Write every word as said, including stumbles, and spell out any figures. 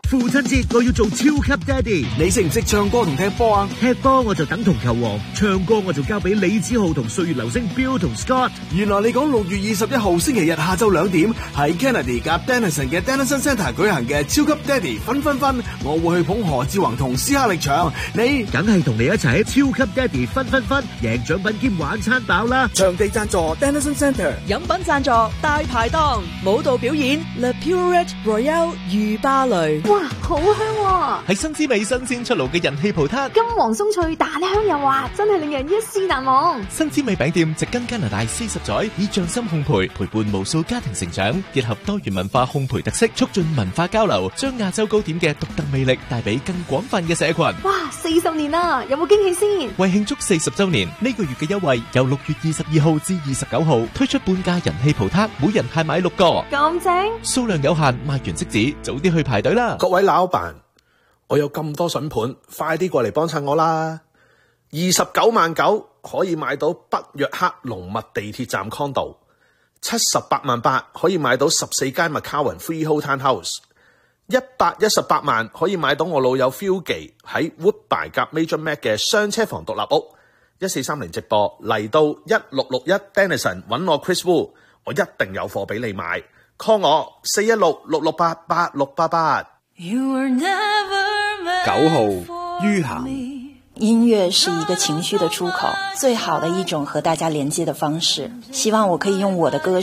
父親節我要做超級爹哋。 你識唔識唱歌同踢波啊？ 踢波我就等同球王，唱歌我就交俾李子浩同歲月流星 Bill 同 Scott。 原來你講六月二十一號星期日下晝兩點喺 Kennedy 夾 Dennison 嘅 Dennison Centre 舉行嘅超級爹哋分分分，我會去捧何志宏同斯嘉力場，你梗係同你一齊喺超級爹哋分分分，贏獎品兼玩餐飽啦！ 場地贊助 Dennison Centre， 飲品贊助大排檔，舞蹈表演 Le Purette Royale 御芭蕾。 哇，好香啊！ 係新滋味新鮮出爐嘅人氣葡撻， 金黃鬆脆，彈香又滑，真係令人一試難忘。 新滋味餅店植根加拿大四十載，以匠心烘焙陪伴無數家庭成長，結合多元文化烘焙特色，促進文化交流，將亞洲糕點嘅獨特魅力帶俾更廣泛嘅社群。 哇，四十年啦，有冇驚喜先？ 為慶祝四十周年，呢個月嘅優惠由六月二十二號至二十九號推出半價人氣葡撻，每人限買六個， 咁正， 數量有限，賣完即止，早啲去排隊啦！ 各位老闆，我有咁多筍盤，快啲過嚟幫襯我啦！二十九萬九可以買到北約克龍密地鐵站 condo， 七十八萬八可以買到十四間 McCowan Freehold Townhouse， 一百一十八萬可以買到我老友 Phil 記喺 Woodbine 夾 Major Mac 嘅雙車房獨立屋。一四三零直播嚟到一六六一 Dennison 揾我 Chris Wu， 我一定有貨俾你買。call 我四一六六六八八六八八。 九號于涵。 音樂是一個情緒的出口，最好的一種和大家連接的方式。希望我可以用我的歌